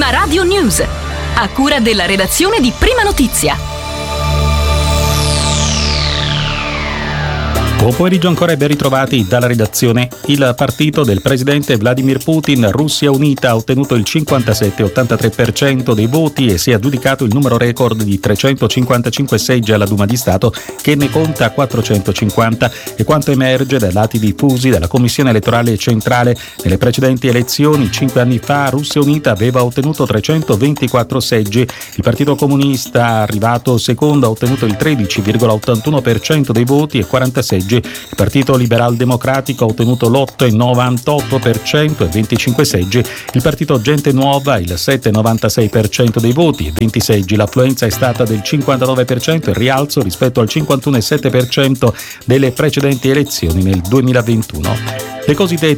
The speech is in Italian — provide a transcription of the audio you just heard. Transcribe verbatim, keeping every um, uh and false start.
Prima Radio News, a cura della redazione di Prima Notizia. Buon pomeriggio ancora e ben ritrovati dalla redazione. Il partito del presidente Vladimir Putin, Russia Unita, ha ottenuto il cinquantasette virgola ottantatré per cento dei voti e si è aggiudicato il numero record di trecentocinquantacinque seggi alla Duma di Stato, che ne conta quattrocentocinquanta, e quanto emerge dai dati diffusi dalla Commissione elettorale centrale. Nelle precedenti elezioni, cinque anni fa, Russia Unita aveva ottenuto trecentoventiquattro seggi. Il Partito Comunista, arrivato secondo, ha ottenuto il tredici virgola ottantuno per cento dei voti e quaranta seggi. Il Partito Liberal Democratico ha ottenuto l'otto virgola novantotto per cento e venticinque seggi. Il Partito Gente Nuova il sette virgola novantasei per cento dei voti e venti seggi. L'affluenza è stata del cinquantanove per cento, il rialzo rispetto al cinquantuno virgola sette per cento delle precedenti elezioni nel duemilaventuno. Le cosiddette